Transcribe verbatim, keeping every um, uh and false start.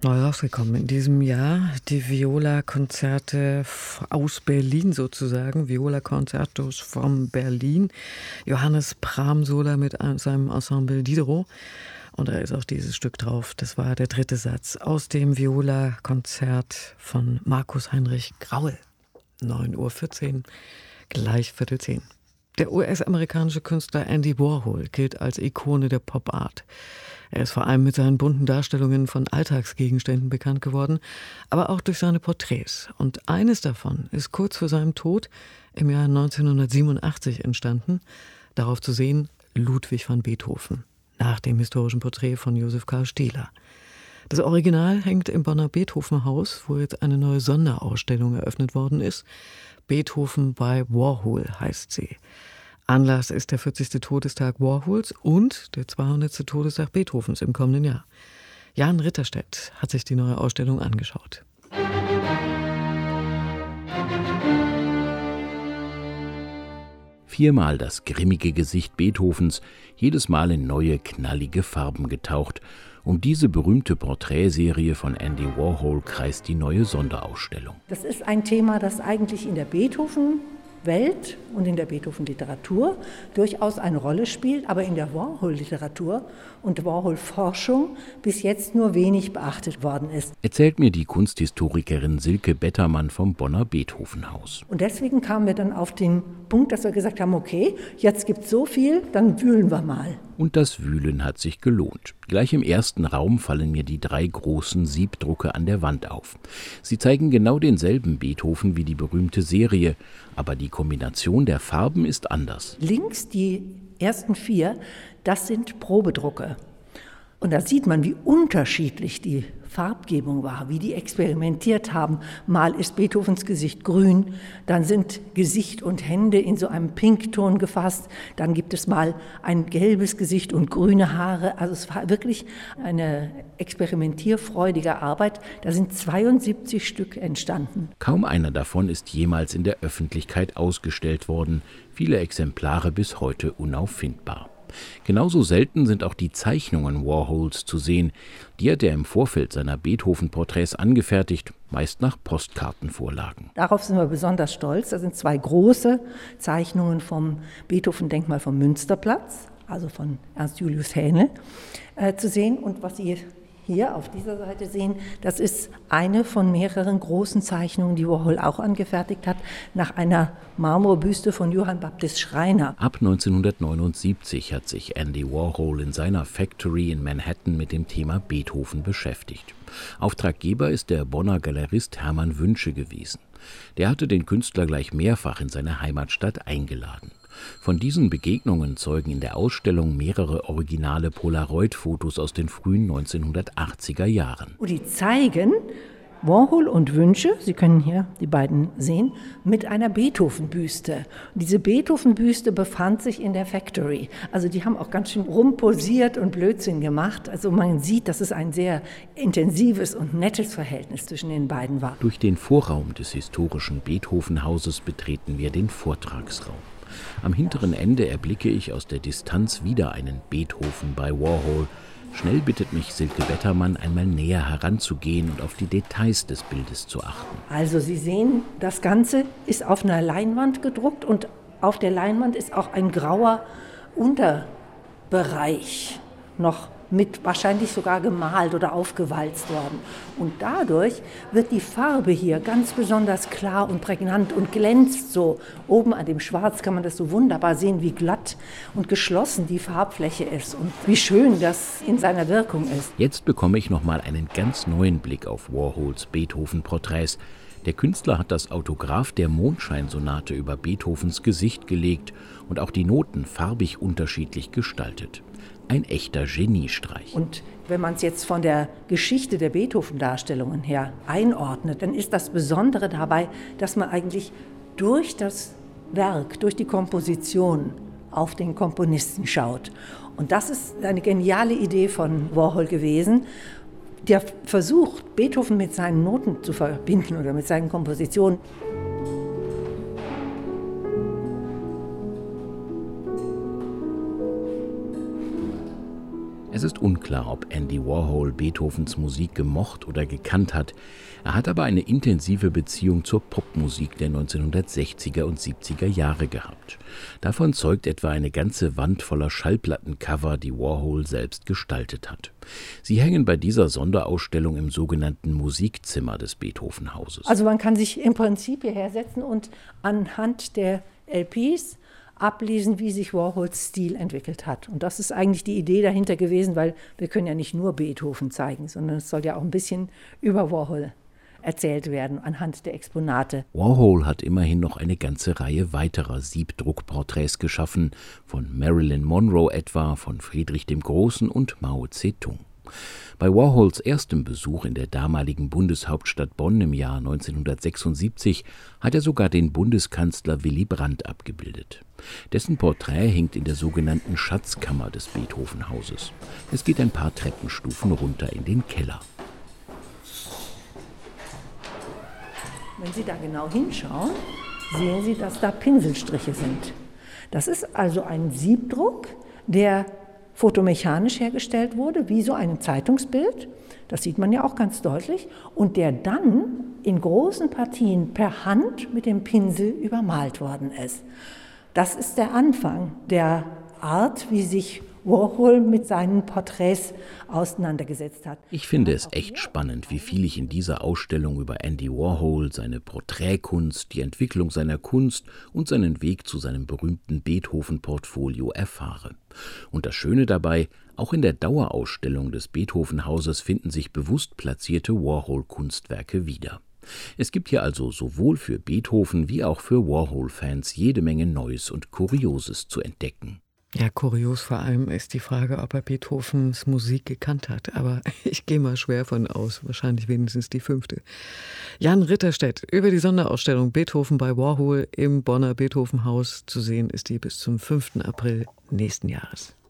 neu rausgekommen in diesem Jahr. Die Viola-Konzerte aus Berlin sozusagen, Viola-Concertos from Berlin. Johannes Pramsola mit seinem Ensemble Diderot. Und da ist auch dieses Stück drauf. Das war der dritte Satz aus dem Viola-Konzert von Markus Heinrich Graul. neun Uhr vierzehn, gleich Viertel zehn. Der U S-amerikanische Künstler Andy Warhol gilt als Ikone der Pop-Art. Er ist vor allem mit seinen bunten Darstellungen von Alltagsgegenständen bekannt geworden, aber auch durch seine Porträts. Und eines davon ist kurz vor seinem Tod im Jahr neunzehnhundertsiebenundachtzig entstanden. Darauf zu sehen Ludwig van Beethoven, nach dem historischen Porträt von Josef Karl Stehler. Das Original hängt im Bonner Beethoven-Haus, wo jetzt eine neue Sonderausstellung eröffnet worden ist. Beethoven bei Warhol heißt sie. Anlass ist der vierzigste Todestag Warhols und der zweihundertste Todestag Beethovens im kommenden Jahr. Jan Ritterstedt hat sich die neue Ausstellung angeschaut. Viermal das grimmige Gesicht Beethovens, jedes Mal in neue, knallige Farben getaucht. Um diese berühmte Porträtserie von Andy Warhol kreist die neue Sonderausstellung. Das ist ein Thema, das eigentlich in der Beethoven Welt und in der Beethoven-Literatur durchaus eine Rolle spielt, aber in der Warhol-Literatur und Warhol-Forschung bis jetzt nur wenig beachtet worden ist. Erzählt mir die Kunsthistorikerin Silke Bettermann vom Bonner Beethoven-Haus. Und deswegen kamen wir dann auf den Punkt, dass wir gesagt haben, okay, jetzt gibt es so viel, dann wühlen wir mal. Und das Wühlen hat sich gelohnt. Gleich im ersten Raum fallen mir die drei großen Siebdrucke an der Wand auf. Sie zeigen genau denselben Beethoven wie die berühmte Serie, aber die Kombination der Farben ist anders. Links die ersten vier, das sind Probedrucke. Und da sieht man, wie unterschiedlich die Farbgebung war, wie die experimentiert haben. Mal ist Beethovens Gesicht grün, dann sind Gesicht und Hände in so einem Pinkton gefasst, dann gibt es mal ein gelbes Gesicht und grüne Haare. Also es war wirklich eine experimentierfreudige Arbeit. Da sind zweiundsiebzig Stück entstanden. Kaum einer davon ist jemals in der Öffentlichkeit ausgestellt worden, viele Exemplare bis heute unauffindbar. Genauso selten sind auch die Zeichnungen Warhols zu sehen. Die hat er im Vorfeld seiner Beethoven-Porträts angefertigt, meist nach Postkartenvorlagen. Darauf sind wir besonders stolz. Das sind zwei große Zeichnungen vom Beethoven-Denkmal vom Münsterplatz, also von Ernst Julius Hähnel, äh, zu sehen. Und was Sie hier auf dieser Seite sehen, das ist eine von mehreren großen Zeichnungen, die Warhol auch angefertigt hat, nach einer Marmorbüste von Johann Baptist Schreiner. Ab neunzehnhundertneunundsiebzig hat sich Andy Warhol in seiner Factory in Manhattan mit dem Thema Beethoven beschäftigt. Auftraggeber ist der Bonner Galerist Hermann Wünsche gewesen. Der hatte den Künstler gleich mehrfach in seine Heimatstadt eingeladen. Von diesen Begegnungen zeugen in der Ausstellung mehrere originale Polaroid-Fotos aus den frühen neunzehnhundertachtziger Jahren. Und die zeigen Warhol und Wünsche, Sie können hier die beiden sehen, mit einer Beethoven-Büste. Und diese Beethoven-Büste befand sich in der Factory. Also die haben auch ganz schön rumposiert und Blödsinn gemacht. Also man sieht, dass es ein sehr intensives und nettes Verhältnis zwischen den beiden war. Durch den Vorraum des historischen Beethoven-Hauses betreten wir den Vortragsraum. Am hinteren Ende erblicke ich aus der Distanz wieder einen Beethoven bei Warhol. Schnell bittet mich Silke Bettermann, einmal näher heranzugehen und auf die Details des Bildes zu achten. Also Sie sehen, das Ganze ist auf einer Leinwand gedruckt und auf der Leinwand ist auch ein grauer Unterbereich noch mit wahrscheinlich sogar gemalt oder aufgewalzt worden. Und dadurch wird die Farbe hier ganz besonders klar und prägnant und glänzt so. Oben an dem Schwarz kann man das so wunderbar sehen, wie glatt und geschlossen die Farbfläche ist und wie schön das in seiner Wirkung ist. Jetzt bekomme ich nochmal einen ganz neuen Blick auf Warhols Beethoven-Porträts. Der Künstler hat das Autograph der Mondscheinsonate über Beethovens Gesicht gelegt und auch die Noten farbig unterschiedlich gestaltet. Ein echter Geniestreich. Und wenn man es jetzt von der Geschichte der Beethoven-Darstellungen her einordnet, dann ist das Besondere dabei, dass man eigentlich durch das Werk, durch die Komposition auf den Komponisten schaut. Und das ist eine geniale Idee von Warhol gewesen, der versucht, Beethoven mit seinen Noten zu verbinden oder mit seinen Kompositionen. Es ist unklar, ob Andy Warhol Beethovens Musik gemocht oder gekannt hat. Er hat aber eine intensive Beziehung zur Popmusik der neunzehnhundertsechziger und siebziger Jahre gehabt. Davon zeugt etwa eine ganze Wand voller Schallplattencover, die Warhol selbst gestaltet hat. Sie hängen bei dieser Sonderausstellung im sogenannten Musikzimmer des Beethoven-Hauses. Also man kann sich im Prinzip hierher setzen und anhand der L Ps ablesen, wie sich Warhols Stil entwickelt hat. Und das ist eigentlich die Idee dahinter gewesen, weil wir können ja nicht nur Beethoven zeigen, sondern es soll ja auch ein bisschen über Warhol erzählt werden anhand der Exponate. Warhol hat immerhin noch eine ganze Reihe weiterer Siebdruckporträts geschaffen, von Marilyn Monroe etwa, von Friedrich dem Großen und Mao Zedong. Bei Warhols erstem Besuch in der damaligen Bundeshauptstadt Bonn im Jahr neunzehnhundertsechsundsiebzig hat er sogar den Bundeskanzler Willy Brandt abgebildet. Dessen Porträt hängt in der sogenannten Schatzkammer des Beethoven-Hauses. Es geht ein paar Treppenstufen runter in den Keller. Wenn Sie da genau hinschauen, sehen Sie, dass da Pinselstriche sind. Das ist also ein Siebdruck, der fotomechanisch hergestellt wurde, wie so ein Zeitungsbild. Das sieht man ja auch ganz deutlich. Und der dann in großen Partien per Hand mit dem Pinsel übermalt worden ist. Das ist der Anfang der Art, wie sich Warhol mit seinen Porträts auseinandergesetzt hat. Ich finde es echt spannend, wie viel ich in dieser Ausstellung über Andy Warhol, seine Porträtkunst, die Entwicklung seiner Kunst und seinen Weg zu seinem berühmten Beethoven-Portfolio erfahre. Und das Schöne dabei, auch in der Dauerausstellung des Beethoven-Hauses finden sich bewusst platzierte Warhol-Kunstwerke wieder. Es gibt hier also sowohl für Beethoven wie auch für Warhol-Fans jede Menge Neues und Kurioses zu entdecken. Ja, kurios vor allem ist die Frage, ob er Beethovens Musik gekannt hat. Aber ich gehe mal schwer von aus, wahrscheinlich wenigstens die fünfte. Jan Ritterstedt über die Sonderausstellung Beethoven bei Warhol im Bonner Beethoven-Haus. Zu sehen ist die bis zum fünften April nächsten Jahres.